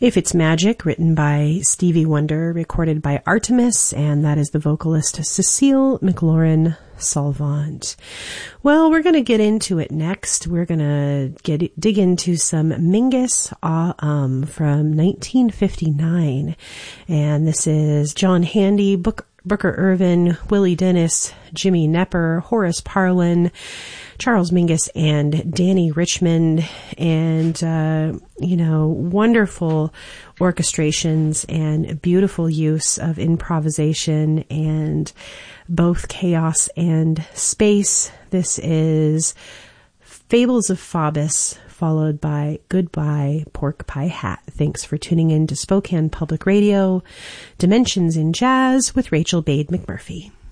If It's Magic, written by Stevie Wonder, recorded by Artemis, and that is the vocalist Cecile McLaurin Salvant. Well, we're going to get into it next. We're going to dig into some Mingus from 1959. And this is John Handy, Booker Ervin, Willie Dennis, Jimmy Knepper, Horace Parlan, Charles Mingus, and Danny Richmond, and, wonderful orchestrations and beautiful use of improvisation and both chaos and space. This is Fables of Faubus, followed by Goodbye Pork Pie Hat. Thanks for tuning in to Spokane Public Radio, Dimensions in Jazz with Rachel Bade McMurphy.